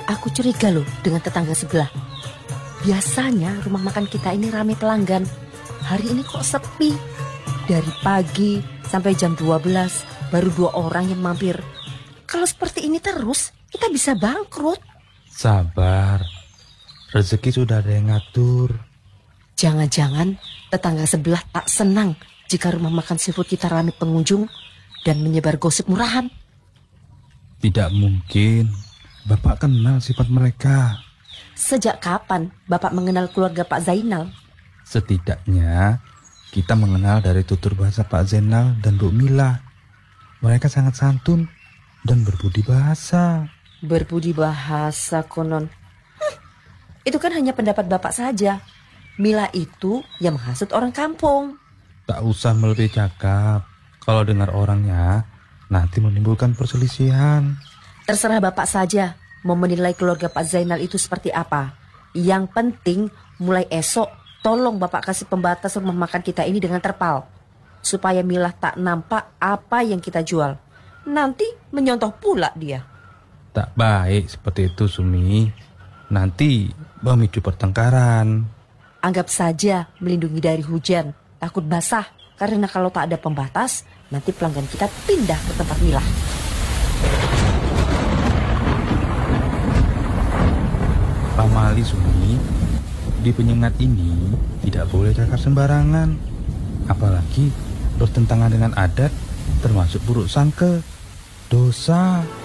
Aku curiga loh dengan tetangga sebelah. Biasanya rumah makan kita ini ramai pelanggan. Hari ini kok sepi. Dari pagi sampai jam 12 baru 2 orang yang mampir. Kalau seperti ini terus, kita bisa bangkrut. Sabar, rezeki sudah ada yang ngatur. Jangan-jangan tetangga sebelah tak senang jika rumah makan seafood kita ramai pengunjung dan menyebar gosip murahan. Tidak mungkin, Bapak kenal sifat mereka. Sejak kapan Bapak mengenal keluarga Pak Zainal? Setidaknya kita mengenal dari tutur bahasa Pak Zainal dan Bu Mila. Mereka sangat santun dan berbudi bahasa. Berbudi bahasa konon. Itu kan hanya pendapat Bapak saja. Mila itu yang menghasut orang kampung. Tak usah melebih cakap. Kalau dengar orangnya, nanti menimbulkan perselisihan. Terserah Bapak saja mau menilai keluarga Pak Zainal itu seperti apa. Yang penting mulai esok tolong Bapak kasih pembatas rumah makan kita ini dengan terpal. Supaya Mila tak nampak apa yang kita jual. Nanti menyontoh pula dia. Tak baik seperti itu, Sumi. Nanti memicu pertengkaran. Anggap saja melindungi dari hujan. Takut basah. Karena kalau tak ada pembatas, nanti pelanggan kita pindah ke tempat Mila. Pamali, Sumi, di penyengat ini tidak boleh cakap sembarangan. Apalagi bertentangan dengan adat, termasuk buruk sangka. Dosa.